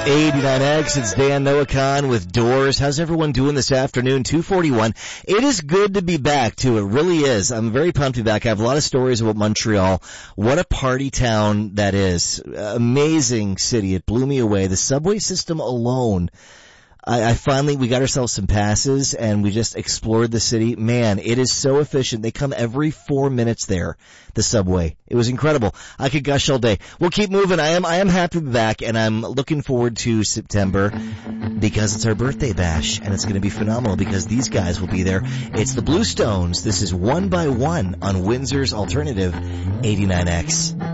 89X, it's Dan Noah with Doors. How's everyone doing this afternoon? 2:41. It is good to be back, too. It really is. I'm very pumped to be back. I have a lot of stories about Montreal. What a party town that is. Amazing city. It blew me away. The subway system alone. We got ourselves some passes and we just explored the city. Man, it is so efficient. They come every 4 minutes there, the subway. It was incredible. I could gush all day. We'll keep moving. I am happy to be back, and I'm looking forward to September because it's our birthday bash, and it's going to be phenomenal because these guys will be there. It's the Blue Stones. This is One by One on Windsor's Alternative 89X.